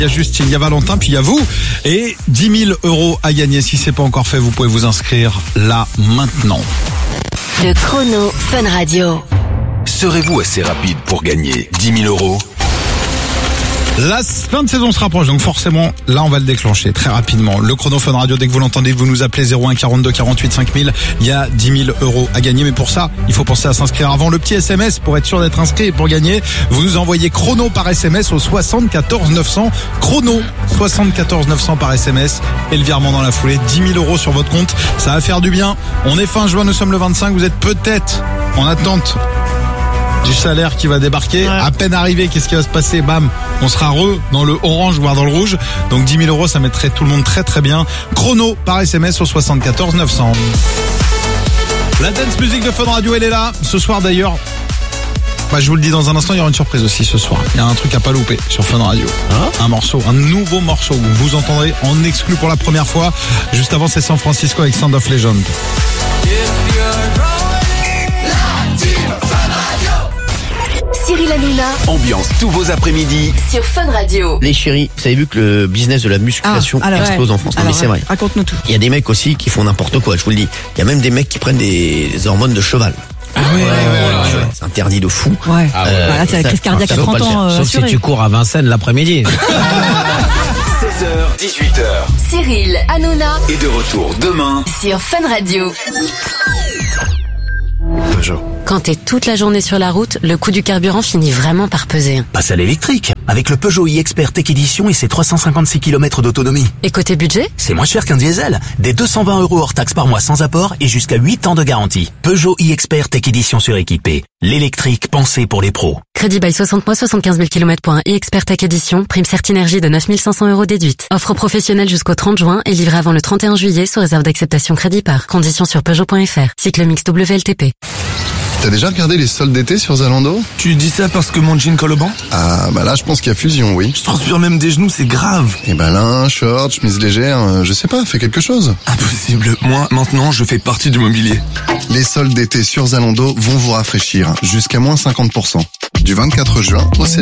Il y a Justine, il y a Valentin, puis il y a vous. Et 10 000 € à gagner. Si c'est pas encore fait, vous pouvez vous inscrire là, maintenant. Le chrono Fun Radio. Serez-vous assez rapide pour gagner 10 000 €? La fin de saison se rapproche, donc forcément, là, on va le déclencher très rapidement. Le chrono Fun Radio, dès que vous l'entendez, vous nous appelez 01 42 48 5000. Il y a 10 000 € à gagner, mais pour ça, il faut penser à s'inscrire avant. Le petit SMS, pour être sûr d'être inscrit et pour gagner, vous nous envoyez chrono par SMS au 74 900. Chrono, 74 900 par SMS. Et le virement dans la foulée, 10 000 € sur votre compte. Ça va faire du bien. On est fin juin, nous sommes le 25. Vous êtes peut-être en attente du salaire qui va débarquer. Ouais. À peine arrivé, qu'est-ce qui va se passer? Bam, on sera dans le orange, voire dans le rouge. Donc 10 000 €, ça mettrait tout le monde très très bien. Chrono par SMS au 74 900. La dance music de Fun Radio, elle est là. Ce soir d'ailleurs, je vous le dis dans un instant, il y aura une surprise aussi ce soir. Il y a un truc à pas louper sur Fun Radio. Un morceau, un nouveau morceau. Vous entendrez en exclu pour la première fois. Juste avant, c'est San Francisco avec Sound of Legend. Cyril Hanouna. Ambiance tous vos après-midi Sur Fun Radio. Les chéris, vous avez vu que le business de la musculation explose en France. Non, mais c'est vrai. Raconte-nous tout. Il y a des mecs aussi qui font n'importe quoi, je vous le dis. Il y a même des mecs qui prennent des hormones de cheval. Ah ouais. C'est interdit de fou. Ouais. Là, c'est la crise cardiaque à 30 ans. Sauf si tu cours à Vincennes l'après-midi. 16h, 18h. Cyril Hanouna. Et de retour demain Sur Fun Radio. Peugeot. Quand t'es toute la journée sur la route, le coût du carburant finit vraiment par peser. Passe à l'électrique, avec le Peugeot e-Expert Tech Edition et ses 356 km d'autonomie. Et côté budget? C'est moins cher qu'un diesel. Des 220 € hors taxe par mois sans apport et jusqu'à 8 ans de garantie. Peugeot e-Expert Tech Edition suréquipé. L'électrique pensé pour les pros. Crédit by 60 mois, 75 000 km pour un e-Expert Tech Edition. Prime Certinergie de 9 500 € déduite. Offre professionnelle jusqu'au 30 juin et livrée avant le 31 juillet sous réserve d'acceptation crédit par. Conditions sur Peugeot.fr. Cycle mix WLTP. T'as déjà regardé les soldes d'été sur Zalando? Tu dis ça parce que mon jean colle au banc? Ah, là, je pense qu'il y a fusion, oui. Je transpire même des genoux, c'est grave. Et linge, short, chemise légère, je sais pas, fais quelque chose. Impossible. Moi, maintenant, je fais partie du mobilier. Les soldes d'été sur Zalando vont vous rafraîchir, jusqu'à moins 50%. Du 24 juin au 7